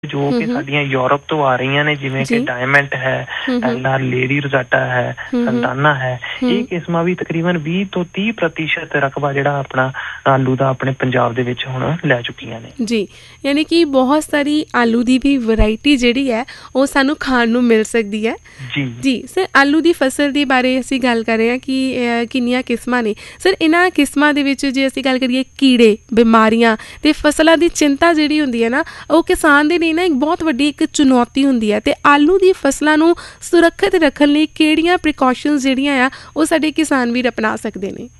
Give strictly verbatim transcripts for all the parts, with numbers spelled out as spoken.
ਜੋ ਕਿ ਸਾਡੀਆਂ ਯੂਰਪ ਤੋਂ ਆ ਰਹੀਆਂ ਨੇ, ਜਿਵੇਂ ਕਿ ਡਾਇਮੰਡ ਹੈ, ਐਲਆਰ ਲੇਡੀ ਰੋਜ਼ਾਟਾ ਹੈ, ਸੰਤਾਨਾ ਹੈ। ਇਹ ਕਿਸਮਾਂ ਵੀ ਤਕਰੀਬਨ ਵੀਹ ਤੋਂ ਤੀਹ ਪ੍ਰਤੀਸ਼ਤ ਰਕਬਾ ਜਿਹੜਾ ਆਪਣਾ ਆਲੂ ਦਾ ਆਪਣੇ ਪੰਜਾਬ ਦੇ ਵਿੱਚ ਹੁਣ ਲੈ ਚੁੱਕੀਆਂ ਨੇ ਜੀ। ਯਾਨੀ ਕਿ ਬਹੁਤ ਸਾਰੀ ਆਲੂ ਦੀ ਵੀ ਵੈਰਾਈਟੀ ਜਿਹੜੀ ਹੈ ਉਹ ਸਾਨੂੰ ਖਾਣ ਨੂੰ ਮਿਲ ਸਕਦੀ ਹੈ ਜੀ ਜੀ ਸਰ। ਆਲੂ ਦੀ ਫਸਲ ਦੇ ਬਾਰੇ ਅਸੀਂ ਗੱਲ ਕਰ ਰਹੇ ਹਾਂ ਕਿ ਕਿੰਨੀਆਂ ਕਿਸਮਾਂ ਨੇ ਸਰ। ਇਹਨਾਂ ਕਿਸਮਾਂ ਦੇ ਵਿੱਚ ਜੇ ਅਸੀਂ ਗੱਲ ਕਰੀਏ ਕੀੜੇ, ਬਿਮਾਰੀਆਂ ਤੇ ਫਸਲਾਂ ਦੀ ਚਿੰਤਾ ਜਿਹੜੀ ਹੁੰਦੀ ਹੈ ਨਾ, ਉਹ ਕਿਸਾਨ ਦੇ ਲਈ ਨਾ ਇੱਕ ਬਹੁਤ ਵੱਡੀ ਇੱਕ ਚੁਣੌਤੀ ਹੁੰਦੀ ਹੈ। ਤੇ ਆਲੂ ਦੀ ਫਸਲਾਂ ਨੂੰ ਸੁਰੱਖਿਅਤ ਰੱਖਣ ਲਈ ਕਿਹੜੀਆਂ ਪ੍ਰੀਕਾਸ਼ਨਸ ਜਿਹੜੀਆਂ ਆ ਉਹ ਸਾਡੇ ਕਿਸਾਨ ਵੀਰ ਅਪਣਾ ਸਕਦੇ ਨੇ?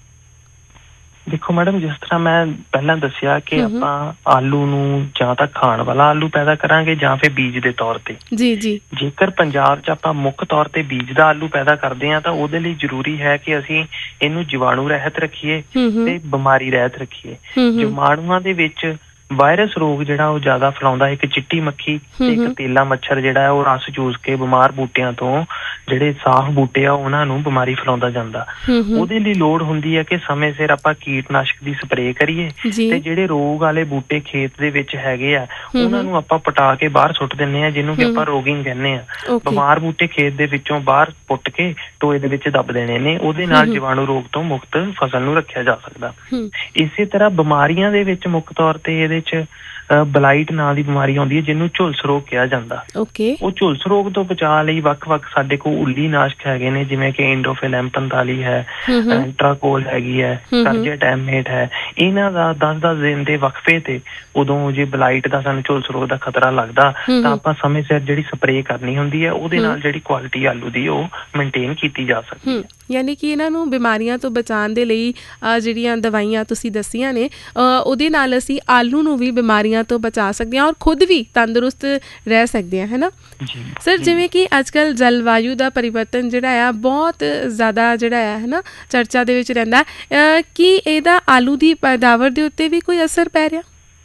ਦੇਖੋ ਮੈਡਮ, ਜਿਸ ਤਰ੍ਹਾਂ ਮੈਂ ਪਹਿਲਾਂ ਦੱਸਿਆ ਕਿ ਆਪਾਂ ਆਲੂ ਨੂੰ ਜਾਂ ਤਾਂ ਖਾਣ ਵਾਲਾ ਆਲੂ ਪੈਦਾ ਕਰਾਂਗੇ ਜਾਂ ਫਿਰ ਬੀਜ ਦੇ ਤੌਰ ਤੇ। ਜੀ ਜੀ। ਜੇਕਰ ਪੰਜਾਬ 'ਚ ਆਪਾਂ ਮੁੱਖ ਤੌਰ ਤੇ ਬੀਜ ਦਾ ਆਲੂ ਪੈਦਾ ਕਰਦੇ ਹਾਂ ਤਾਂ ਉਹਦੇ ਲਈ ਜ਼ਰੂਰੀ ਹੈ ਕਿ ਅਸੀਂ ਇਹਨੂੰ ਜੀਵਾਣੂ ਰਹਿਤ ਰੱਖੀਏ ਤੇ ਬਿਮਾਰੀ ਰਹਿਤ ਰੱਖੀਏ। ਜੀਵਾਣੂਆਂ ਦੇ ਵਿੱਚ ਵਾਇਰਸ ਰੋਗ ਜਿਹੜਾ ਉਹ ਜ਼ਿਆਦਾ ਫੈਲਾਉਂਦਾ, ਇੱਕ ਚਿੱਟੀ ਮੱਖੀ ਤੇ ਇੱਕ ਤੇਲਾ ਮੱਛਰ ਜਿਹੜਾ ਹੈ ਉਹ ਰਸ ਚੂਸ ਕੇ ਬਿਮਾਰ ਬੂਟਿਆਂ ਤੋਂ ਜਿਹੜੇ ਸਾਫ਼ ਬੂਟੇ ਆ ਉਹਨਾਂ ਨੂੰ ਬਿਮਾਰੀ ਫੈਲਾਉਂਦਾ ਜਾਂਦਾ। ਉਹਦੇ ਲਈ ਲੋੜ ਹੁੰਦੀ ਹੈ ਕਿ ਸਮੇਂ ਸਿਰ ਆਪਾਂ ਕੀਟਨਾਸ਼ਕ ਦੀ ਸਪਰੇਅ ਕਰੀਏ ਤੇ ਜਿਹੜੇ ਰੋਗ ਵਾਲੇ ਬੂਟੇ ਖੇਤ ਦੇ ਵਿੱਚ ਹੈਗੇ ਆ ਉਹਨਾਂ ਨੂੰ ਆਪਾਂ ਪਟਾ ਕੇ ਬਾਹਰ ਸੁੱਟ ਦਿੰਦੇ ਆ, ਜਿਹਨੂੰ ਕਿ ਆਪਾਂ ਰੋਗਿੰਗ ਕਹਿੰਦੇ ਆ। ਬਿਮਾਰ ਬੂਟੇ ਖੇਤ ਦੇ ਵਿੱਚੋਂ ਬਾਹਰ ਪੁੱਟ ਕੇ ਟੋਏ ਦੇ ਵਿੱਚ ਦੱਬ ਦੇਣੇ ਨੇ। ਉਹਦੇ ਨਾਲ ਜੀਵਾਣੂ ਰੋਗ ਤੋਂ ਮੁਕਤ ਫਸਲ ਨੂੰ ਰੱਖਿਆ ਜਾ ਸਕਦਾ। ਇਸੇ ਤਰ੍ਹਾਂ ਬਿਮਾਰੀਆਂ ਦੇ ਵਿੱਚ ਮੁੱਖ ਤੌਰ ਤੇ ਇਹਦੇ ਬਲਾਈਟ ਨਾਂ ਦੀ ਬਿਮਾਰੀ ਆਉਂਦੀ ਹੈ, ਜਿਹਨੂੰ ਝੁਲਸ ਰੋਗ ਕਿਹਾ ਜਾਂਦਾ। ਉਹ ਝੁਲਸ ਰੋਗ ਤੋਂ ਬਚਾਅ ਲਈ ਵੱਖ ਵੱਖ ਸਾਡੇ ਕੋਲ ਉੱਲੀ ਨਾਸ਼ਕ ਹੈਗੇ ਨੇ, ਜਿਵੇਂ ਕਿ ਇੰਡੋਫਿਲੈਮ ਪੰਤਾਲੀ ਹੈ, ਟਰਾਕੋਲ ਹੈਗੀ ਹੈ, ਕਰਜੇਟੈਮੇਟ ਹੈ। ਇਹਨਾਂ ਦਾ ਦਸ ਦਸ ਦਿਨ ਦੇ ਵਕਫੇ ਤੇ ਉਦੋਂ ਜੇ ਬਲਾਈਟ ਦਾ ਸਾਨੂੰ ਝੁਲਸ ਰੋਗ ਦਾ ਖਤਰਾ ਲੱਗਦਾ ਤਾਂ ਆਪਾਂ ਸਮੇਂ ਸਿਰ ਜਿਹੜੀ ਸਪਰੇਅ ਕਰਨੀ ਹੁੰਦੀ ਹੈ। ਉਹਦੇ ਨਾਲ ਜਿਹੜੀ ਕੁਆਲਿਟੀ ਆਲੂ ਦੀ ਉਹ ਮੇਨਟੇਨ ਕੀਤੀ ਜਾ ਸਕਦੀ ਹੈ। ਯਾਨੀ ਕਿ ਇਹਨਾਂ ਨੂੰ ਬਿਮਾਰੀਆਂ ਤੋਂ ਬਚਾਉਣ ਦੇ ਲਈ ਜਿਹੜੀਆਂ ਦਵਾਈਆਂ ਤੁਸੀਂ ਦੱਸੀਆਂ ਨੇ ਉਹਦੇ ਨਾਲ ਅਸੀਂ ਆਲੂ ਨੂੰ ਵੀ ਬਿਮਾਰੀਆਂ ਤੋਂ ਬਚਾ ਸਕਦੇ ਹਾਂ ਔਰ ਖੁਦ ਵੀ ਤੰਦਰੁਸਤ ਰਹਿ ਸਕਦੇ ਹਾਂ, ਹੈ ਨਾ ਸਰ। ਜਿਵੇਂ ਕਿ ਅੱਜ ਕੱਲ੍ਹ ਜਲਵਾਯੂ ਦਾ ਪਰਿਵਰਤਨ ਜਿਹੜਾ ਆ ਬਹੁਤ ਜ਼ਿਆਦਾ ਜਿਹੜਾ ਆ ਹੈ ਨਾ ਚਰਚਾ ਦੇ ਵਿੱਚ ਰਹਿੰਦਾ, ਕੀ ਇਹਦਾ ਆਲੂ ਦੀ ਪੈਦਾਵਾਰ ਦੇ ਉੱਤੇ ਵੀ ਕੋਈ ਅਸਰ ਪੈ ਰਿਹਾ?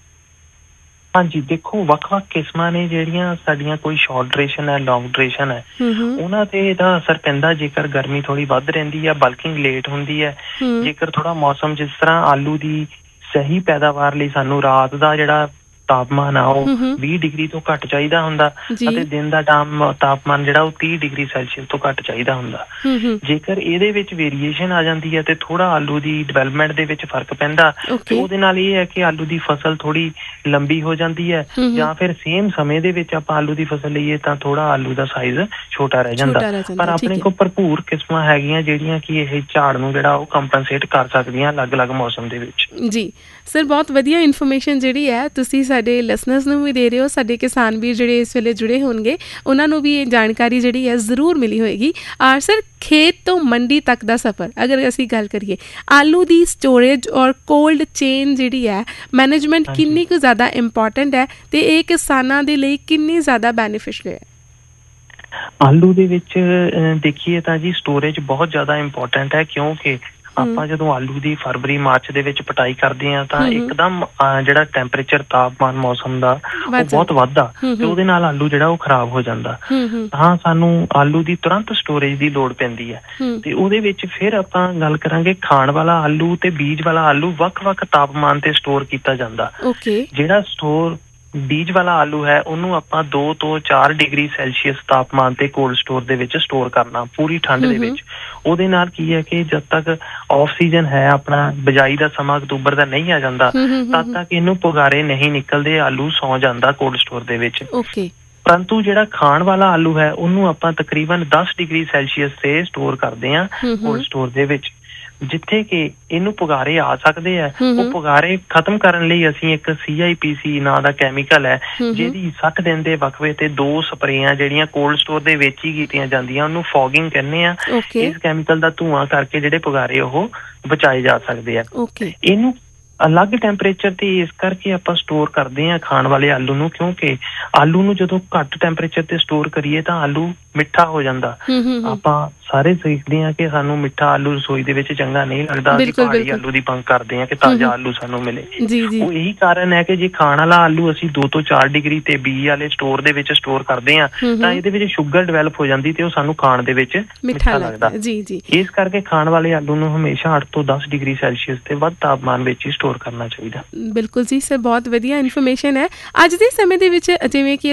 ਹਾਂਜੀ, ਦੇਖੋ ਵੱਖ ਵੱਖ ਕਿਸਮਾਂ ਨੇ ਜਿਹੜੀਆਂ ਸਾਡੀਆਂ, ਕੋਈ ਸ਼ਾਰਟ ਡਿਊਰੇਸ਼ਨ ਹੈ, ਲੌਂਗ ਡਿਊਰੇਸ਼ਨ ਹੈ, ਉਹਨਾਂ ਤੇ ਇਹਦਾ ਅਸਰ ਪੈਂਦਾ। ਜੇਕਰ ਗਰਮੀ ਥੋੜੀ ਵੱਧ ਰਹਿੰਦੀ ਹੈ, ਬਲਕਿੰਗ ਲੇਟ ਹੁੰਦੀ ਹੈ, ਜੇਕਰ ਥੋੜਾ ਮੌਸਮ ਜਿਸ ਤਰ੍ਹਾਂ ਆਲੂ ਦੀ ਸਹੀ ਪੈਦਾਵਾਰ ਲਈ ਸਾਨੂੰ ਰਾਤ ਦਾ ਜਿਹੜਾ ਤਾਪਮਾਨ ਆ ਉਹ ਵੀਹ ਡਿਗਰੀ ਤੋਂ ਘੱਟ ਚਾਹੀਦਾ ਹੁੰਦਾ ਅਤੇ ਦਿਨ ਦਾ ਤਾਪਮਾਨ ਜਿਹੜਾ ਉਹ ਤੀਹ ਡਿਗਰੀ ਸੈਲਸੀਅਸ ਤੋਂ ਘੱਟ ਚਾਹੀਦਾ ਹੁੰਦਾ। ਜੇਕਰ ਇਹਦੇ ਵਿੱਚ ਵੇਰੀਏਸ਼ਨ ਆ ਜਾਂਦੀ ਹੈ ਤੇ ਥੋੜਾ ਆਲੂ ਦੀ ਡਿਵੈਲਪਮੈਂਟ ਦੇ ਵਿੱਚ ਫਰਕ ਪੈਂਦਾ ਤੇ ਉਹਦੇ ਨਾਲ ਇਹ ਹੈ ਕਿ ਆਲੂ ਦੀ ਫਸਲ ਥੋੜੀ ਲੰਬੀ ਹੋ ਜਾਂਦੀ ਹੈ, ਜਾਂ ਫਿਰ ਸੇਮ ਸਮੇਂ ਦੇ ਵਿੱਚ ਆਪਾਂ ਆਲੂ ਦੀ ਫਸਲ ਲਈਏ ਤਾਂ ਥੋੜਾ ਆਲੂ ਦਾ ਸਾਈਜ਼ ਛੋਟਾ ਰਹਿ ਜਾਂਦਾ। ਪਰ ਆਪਣੇ ਕੋਲ ਭਰਪੂਰ ਕਿਸਮਾਂ ਹੈਗੀਆਂ ਜਿਹੜੀਆਂ ਕਿ ਇਹ ਝਾੜ ਨੂੰ ਜਿਹੜਾ ਉਹ ਕੰਪਨਸੇਟ ਕਰ ਸਕਦੀਆਂ ਅਲੱਗ ਅਲੱਗ ਮੌਸਮ ਦੇ ਵਿੱਚ। ਜੀ ਸਰ, ਬਹੁਤ ਵਧੀਆ ਇਨਫੋਰਮੇਸ਼ਨ ਜਿਹੜੀ ਹੈ ਤੁਸੀਂ ਸਾਡੇ ਲਿਸਨਰਸ ਨੂੰ ਵੀ ਦੇ ਰਹੇ ਹੋ। ਸਾਡੇ ਕਿਸਾਨ ਵੀਰ ਜਿਹੜੇ ਇਸ ਵੇਲੇ ਜੁੜੇ ਹੋਣਗੇ ਉਹਨਾਂ ਨੂੰ ਵੀ ਇਹ ਜਾਣਕਾਰੀ ਜਿਹੜੀ ਹੈ ਜ਼ਰੂਰ ਮਿਲੀ ਹੋਏਗੀ। ਔਰ ਸਰ, ਖੇਤ ਤੋਂ ਮੰਡੀ ਤੱਕ ਦਾ ਸਫ਼ਰ ਅਗਰ ਅਸੀਂ ਗੱਲ ਕਰੀਏ, ਆਲੂ ਦੀ ਸਟੋਰੇਜ ਔਰ ਕੋਲਡ ਚੇਨ ਜਿਹੜੀ ਹੈ ਮੈਨੇਜਮੈਂਟ ਕਿੰਨੀ ਕੁ ਜ਼ਿਆਦਾ ਇੰਪੋਰਟੈਂਟ ਹੈ ਤੇ ਇਹ ਕਿਸਾਨਾਂ ਦੇ ਲਈ ਕਿੰਨੀ ਜ਼ਿਆਦਾ ਬੈਨੀਫਿਸ਼ੀਅਲ ਹੈ? ਆਲੂ ਦੇ ਵਿੱਚ ਦੇਖੀਏ ਤਾਂ ਜੀ ਸਟੋਰੇਜ ਬਹੁਤ ਜ਼ਿਆਦਾ ਇੰਪੋਰਟੈਂਟ ਹੈ, ਕਿਉਂਕਿ ਆਪਾਂ ਜਦੋਂ ਆਲੂ ਦੀ ਫਰਵਰੀ ਮਾਰਚ ਦੇ ਵਿੱਚ ਪਟਾਈ ਕਰਦੇ ਹਾਂ ਤਾਂ ਇੱਕਦਮ ਜਿਹੜਾ ਟੈਂਪਰੇਚਰ ਤਾਪਮਾਨ ਮੌਸਮ ਦਾ ਉਹ ਬਹੁਤ ਵੱਧਦਾ ਤੇ ਉਹਦੇ ਨਾਲ ਆਲੂ ਜਿਹੜਾ ਉਹ ਖਰਾਬ ਹੋ ਜਾਂਦਾ। ਤਾਂ ਸਾਨੂੰ ਆਲੂ ਦੀ ਤੁਰੰਤ ਸਟੋਰੇਜ ਦੀ ਲੋੜ ਪੈਂਦੀ ਹੈ। ਤੇ ਉਹਦੇ ਵਿੱਚ ਫਿਰ ਆਪਾਂ ਗੱਲ ਕਰਾਂਗੇ ਖਾਣ ਵਾਲਾ ਆਲੂ ਤੇ ਬੀਜ ਵਾਲਾ ਆਲੂ ਵੱਖ ਵੱਖ ਤਾਪਮਾਨ ਤੇ ਸਟੋਰ ਕੀਤਾ ਜਾਂਦਾ। ਜਿਹੜਾ ਸਟੋਰ ਬੀਜ ਵਾਲਾ ਆਲੂ ਹੈ ਉਹਨੂੰ ਆਪਾਂ ਦੋ ਤੋਂ ਚਾਰ ਡਿਗਰੀ ਸੈਲਸੀਅਸ ਤਾਪਮਾਨ ਤੇ ਕੋਲਡ ਸਟੋਰ ਦੇ ਵਿੱਚ ਸਟੋਰ ਕਰਨਾ ਪੂਰੀ ਠੰਡ ਦੇ ਵਿੱਚ। ਉਹਦੇ ਨਾਲ ਕੀ ਹੈ ਕਿ ਜਦ ਤੱਕ ਆਫ ਸੀਜ਼ਨ ਹੈ, ਆਪਣਾ ਬਿਜਾਈ ਦਾ ਸਮਾਂ ਅਕਤੂਬਰ ਦਾ ਨਹੀਂ ਆ ਜਾਂਦਾ, ਤਦ ਤੱਕ ਇਹਨੂੰ ਪੁਗਾਰੇ ਨਹੀਂ ਨਿਕਲਦੇ, ਆਲੂ ਸੌ ਜਾਂਦਾ ਕੋਲਡ ਸਟੋਰ ਦੇ ਵਿੱਚ। ਪਰੰਤੂ ਜਿਹੜਾ ਖਾਣ ਵਾਲਾ ਆਲੂ ਹੈ ਉਹਨੂੰ ਆਪਾਂ ਤਕਰੀਬਨ ਦਸ ਡਿਗਰੀ ਸੈਲਸੀਅਸ ਤੇ ਸਟੋਰ ਕਰਦੇ ਹਾਂ ਕੋਲਡ ਸਟੋਰ ਦੇ ਵਿੱਚ, ਜਿੱਥੇ ਕਿ ਇਹਨੂੰ ਪੁਗਾਰੇ ਆ ਸਕਦੇ ਆ। ਉਹ ਪੁਗਾਰੇ ਖਤਮ ਕਰਨ ਲਈ ਅਸੀਂ ਇੱਕ ਸੀ ਆਈ ਪੀ ਸੀ ਨਾਂ ਦਾ ਕੈਮੀਕਲ ਹੈ, ਜਿਹਦੀ ਸੱਠ ਦਿਨ ਦੇ ਵਕਫੇ ਤੇ ਦੋ ਸਪਰੇਆਂ ਜਿਹੜੀਆਂ ਕੋਲਡ ਸਟੋਰ ਦੇ ਵਿੱਚ ਹੀ ਕੀਤੀਆਂ ਜਾਂਦੀਆਂ, ਉਹਨੂੰ ਫੋਗਿੰਗ ਕਹਿੰਦੇ ਆ। ਇਸ ਕੈਮੀਕਲ ਦਾ ਧੂੰਆਂ ਕਰਕੇ ਜਿਹੜੇ ਪੁਗਾਰੇ ਉਹ ਬਚਾਏ ਜਾ ਸਕਦੇ ਆ। ਇਹਨੂੰ ਅਲੱਗ ਟੈਂਪਰੇਚਰ ਤੇ ਇਸ ਕਰਕੇ ਆਪਾਂ ਸਟੋਰ ਕਰਦੇ ਹਾਂ ਖਾਣ ਵਾਲੇ ਆਲੂ ਨੂੰ, ਕਿਉਂਕਿ ਆਲੂ ਨੂੰ ਜਦੋਂ ਘੱਟ ਟੈਂਪਰੇਚਰ ਤੇ ਸਟੋਰ ਕਰੀਏ ਤਾਂ ਆਲੂ ਮਿੱਠਾ ਹੋ ਜਾਂਦਾ। ਆਪਾਂ ਸਾਰੇ ਸਿੱਖਦੇ ਹਾਂ ਕਿ ਸਾਨੂੰ ਮਿੱਠਾ ਆਲੂ ਰਸੋਈ ਦੇ ਵਿੱਚ ਚੰਗਾ ਨਹੀਂ ਲੱਗਦਾ, ਅਸੀਂ ਪਹਾੜੀ ਆਲੂ ਦੀ ਮੰਗ ਕਰਦੇ ਹਾਂ ਕਿ ਤਾਜ਼ਾ ਆਲੂ ਸਾਨੂੰ ਮਿਲੇ। ਉਹ ਇਹੀ ਕਾਰਨ ਹੈ ਕਿ ਜੇ ਖਾਣ ਵਾਲਾ ਆਲੂ ਅਸੀਂ ਦੋ ਤੋਂ ਚਾਰ ਡਿਗਰੀ ਤੇ ਬੀ ਵਾਲੇ ਸਟੋਰ ਦੇ ਵਿੱਚ ਸਟੋਰ ਕਰਦੇ ਹਾਂ ਤਾਂ ਇਹਦੇ ਵਿੱਚ ਸ਼ੂਗਰ ਡਿਵੈਲਪ ਹੋ ਜਾਂਦੀ ਤੇ ਉਹ ਸਾਨੂੰ ਖਾਣ ਦੇ ਵਿੱਚ ਮਿੱਠਾ ਲੱਗਦਾ। ਇਸ ਕਰਕੇ ਖਾਣ ਵਾਲੇ ਆਲੂ ਨੂੰ ਹਮੇਸ਼ਾ ਅੱਠ ਤੋਂ ਦਸ ਡਿਗਰੀ ਸੈਲਸੀਅਸ ਤੇ ਵੱਧ ਤਾਪਮਾਨ ਵਿੱਚ ਹੀ ਸਟੋਰ ਕਰਨਾ ਚਾਹੀਦਾ। ਬਿਲਕੁਲ ਜੀ ਸਰ, ਬਹੁਤ ਵਧੀਆ ਇਨਫੋਰਮੇਸ਼ਨ ਹੈ। ਅੱਜ ਦੇ ਸਮੇਂ ਦੇ ਵਿੱਚ ਜਿਵੇਂ ਕਿ